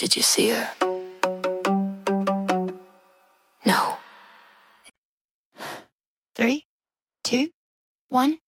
Did you see her? No. 3, 2, 1.